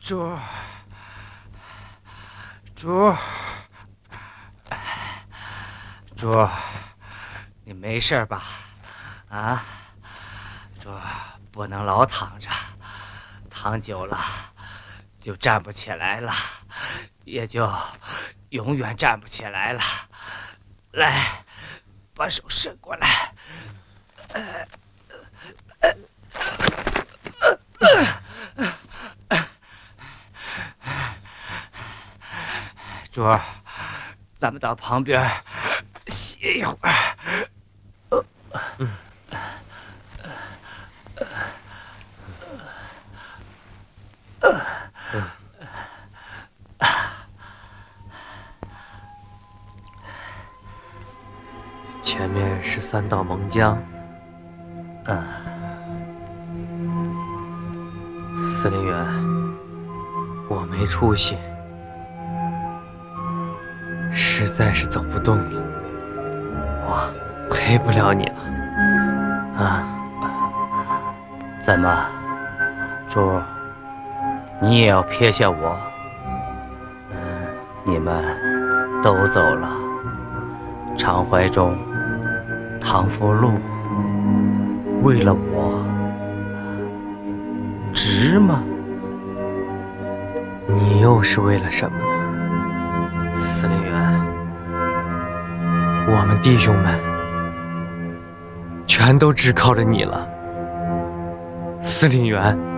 猪，猪，猪，你没事吧？啊，猪，不能老躺着，躺久了就站不起来了，也就永远站不起来了。来，把手伸过来。猪，咱们到旁边歇一会儿。 前面是3道蒙江。司令员，我没出息，实在是走不动了，我陪不了你了。 怎么，猪，你也要撇下我？你们都走了，常怀忠、唐福禄，为了我，值吗？ 你又是为了什么呢，司令员？我们弟兄们全都只靠着你了，司令员。